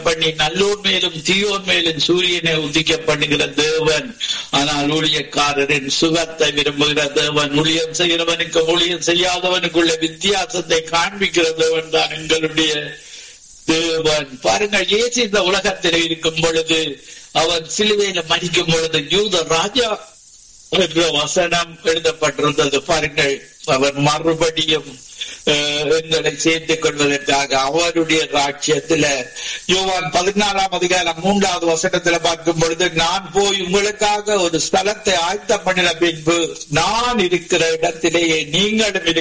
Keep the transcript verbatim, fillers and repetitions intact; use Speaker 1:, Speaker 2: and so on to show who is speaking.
Speaker 1: பண்ணி நல்லோர் மேலும் தீயோர் மேலும் சூரியனை உதிக்க பண்ணுகிற தேவன். ஆனால் ஊழியக்காரரின் சுகத்தை விரும்புகிற தேவன். ஊழியம் செய்கிறவனுக்கு ஊழியம் செய்யாதவனுக்குள்ள வித்தியாசத்தை காண்பிக்கிற தேவன் தான் எங்களுடைய தேவன். பாருங்கள், இயேசு இந்த உலகத்தில் இருக்கும் பொழுது, அவர் சிலுவையில மரிக்கும் பொழுது யூத ராஜா என்ற வசனம் எழுதப்பட்டிருந்தது. பாருங்கள், அவர் மறுபடியும் எங்களை சேர்த்துக் கொள்வதற்காக அவருடைய ராஜ்யத்துல யோவான் பதினாலாம் அதிகாரம் மூன்றாவது வசனத்துல பார்க்கும் பொழுது, நான் போய் உங்களுக்காக ஒரு ஸ்தலத்தை ஆயத்தம் பண்ணின பின்பு நான் இருக்கிற இடத்திலேயே நீங்களும்